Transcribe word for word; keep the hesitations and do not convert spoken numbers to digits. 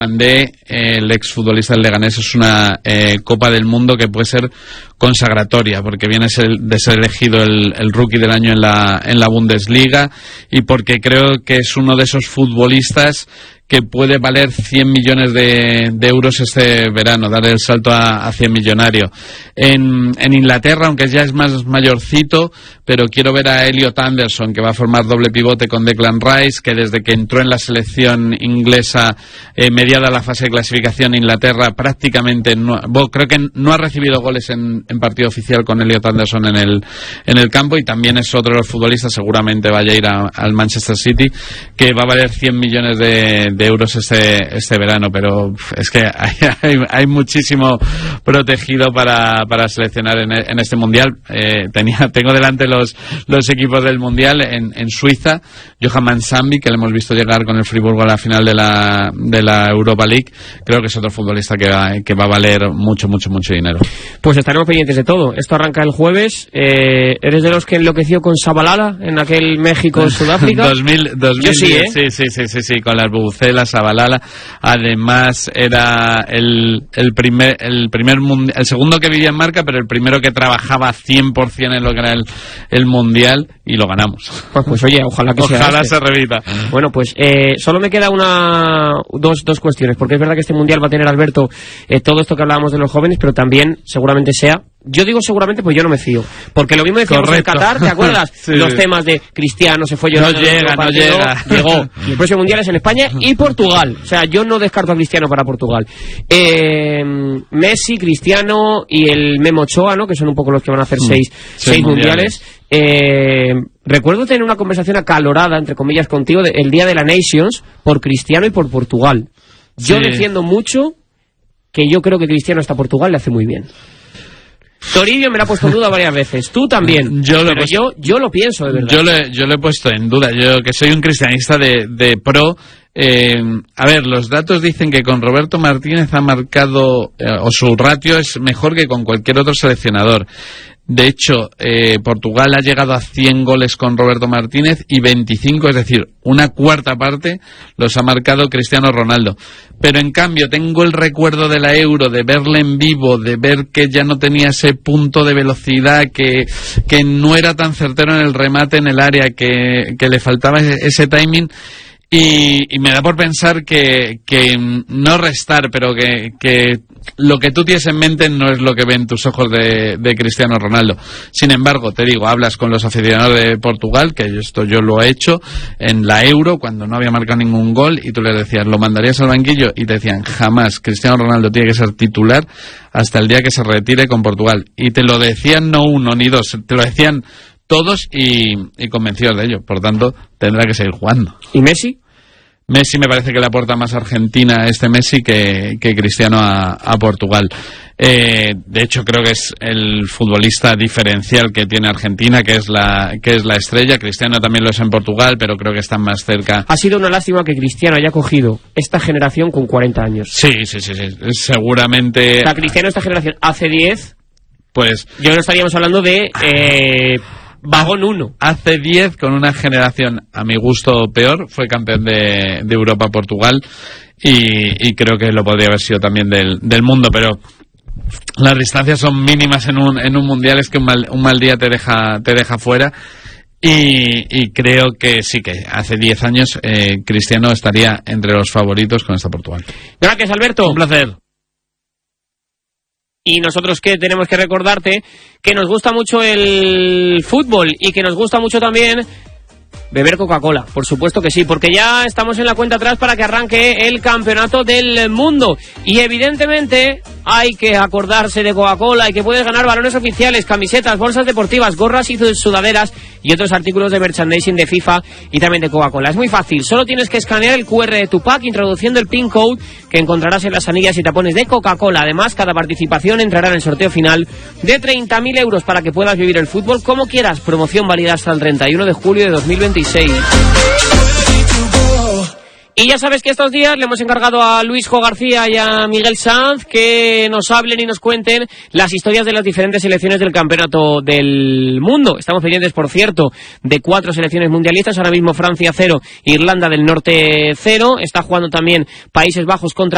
de eh, el exfutbolista del Leganés es una eh, Copa del Mundo que puede ser consagratoria, porque viene de ser elegido el, el rookie del año en la, en la Bundesliga, y porque creo que es uno de esos futbolistas que puede valer cien millones de, de euros este verano, dar el salto a, a cien millonario. En, en Inglaterra, aunque ya es más mayorcito, pero quiero ver a Elliot Anderson, que va a formar doble pivote con Declan Rice, que desde que entró en la selección inglesa, eh, mediada la fase de clasificación, Inglaterra prácticamente no, bueno, creo que no ha recibido goles en, en partido oficial con Elliot Anderson en el, en el campo, y también es otro de los futbolistas, seguramente vaya a ir a, al Manchester City, que va a valer cien millones de, de euros este, este verano, pero es que hay, hay, hay muchísimo protegido para, para seleccionar en, en este mundial. Eh, tenía, tengo delante los, los equipos del mundial. En, en Suiza, Johan Mansambi, que le hemos visto llegar con el Friburgo a la final de la, de la Europa League, creo que es otro futbolista que va, que va a valer mucho, mucho, mucho dinero. Pues estaremos pendientes de todo. Esto arranca el jueves. Eh, ¿Eres de los que enloqueció con Shabalala en aquel México-Sudáfrica? dos mil, dos mil, Yo sí, ¿eh? Sí, sí, sí, sí, sí, con las bubucelas, Shabalala. Además, era el, el primer, el primer mundi- el segundo que vivía en marca, pero el primero que trabajaba cien por ciento en lo que era el, el mundial, y lo ganamos. Pues, pues oye, ojalá que ojalá sea se repita. Bueno, pues eh, solo me queda una dos, dos cuestiones, porque es verdad que este mundial va a tener, Alberto, eh, todo esto que hablábamos de los jóvenes, pero también seguramente sea, yo digo seguramente, pues yo no me fío, porque lo mismo decíamos en Qatar, ¿te acuerdas? Sí, los sí. temas de Cristiano se fue llorando, no llega, no llega, llegó, y el próximo mundial es en España y Portugal, o sea, yo no descarto a Cristiano para Portugal. eh, Messi, Cristiano y el Memo Ochoa, ¿no?, que son un poco los que van a hacer mm. seis, seis, seis mundiales, mundiales. Eh, recuerdo tener una conversación acalorada, entre comillas, contigo de, el día de la Nations por Cristiano y por Portugal. Yo sí. defiendo mucho que yo creo que Cristiano hasta Portugal le hace muy bien. Toribio me lo ha puesto en duda varias veces. Tú también. Yo lo pero puesto, yo, yo lo pienso, de verdad. Yo le, yo lo he puesto en duda. Yo que soy un cristianista de, de pro. Eh, a ver, los datos dicen que con Roberto Martínez ha marcado, eh, o su ratio es mejor que con cualquier otro seleccionador. De hecho, eh, Portugal ha llegado a cien goles con Roberto Martínez y veinticinco, es decir, una cuarta parte los ha marcado Cristiano Ronaldo. Pero en cambio tengo el recuerdo de la Euro, de verle en vivo, de ver que ya no tenía ese punto de velocidad, que, que no era tan certero en el remate en el área, que, que le faltaba ese, ese timing. Y, y me da por pensar que, que no restar, pero que, que lo que tú tienes en mente no es lo que ven tus ojos de, de Cristiano Ronaldo. Sin embargo, te digo, hablas con los aficionados de Portugal, que esto yo lo he hecho en la Euro, cuando no había marcado ningún gol, y tú les decías, ¿lo mandarías al banquillo? Y te decían, jamás, Cristiano Ronaldo tiene que ser titular hasta el día que se retire con Portugal. Y te lo decían no uno ni dos, te lo decían todos y, y convencidos de ello. Por tanto, tendrá que seguir jugando. ¿Y Messi? Messi me parece que le aporta más a Argentina este Messi que, que Cristiano a, a Portugal. Eh, de hecho, creo que es el futbolista diferencial que tiene Argentina, que es la que es la estrella. Cristiano también lo es en Portugal, pero creo que están más cerca. Ha sido una lástima que Cristiano haya cogido esta generación con cuarenta años. Sí, sí, sí, sí. Seguramente. O sea, Cristiano esta generación hace diez, pues yo no estaríamos hablando de eh, vagón uno. Hace diez, con una generación a mi gusto peor, fue campeón de, de Europa Portugal, y, y creo que lo podría haber sido también del, del mundo, pero las distancias son mínimas en un, en un mundial, es que un mal, un mal día te deja, te deja fuera. Y, y creo que sí, que hace diez años eh, Cristiano estaría entre los favoritos con esta Portugal. Gracias, Alberto. Un placer. Y nosotros que tenemos que recordarte que nos gusta mucho el fútbol y que nos gusta mucho también beber Coca-Cola, por supuesto que sí, porque ya estamos en la cuenta atrás para que arranque el campeonato del mundo. Y evidentemente hay que acordarse de Coca-Cola y que puedes ganar balones oficiales, camisetas, bolsas deportivas, gorras y sudaderas y otros artículos de merchandising de FIFA y también de Coca-Cola. Es muy fácil, solo tienes que escanear el cu erre de tu pack introduciendo el pin code que encontrarás en las anillas y tapones de Coca-Cola. Además, cada participación entrará en el sorteo final de treinta mil euros para que puedas vivir el fútbol como quieras. Promoción válida hasta el treinta y uno de julio de dos mil veintiséis. Y ya sabes que estos días le hemos encargado a Luisjo García y a Miguel Sanz que nos hablen y nos cuenten las historias de las diferentes selecciones del campeonato del mundo. Estamos pendientes, por cierto, de cuatro selecciones mundialistas. Ahora mismo Francia cero, Irlanda del Norte cero. Está jugando también Países Bajos contra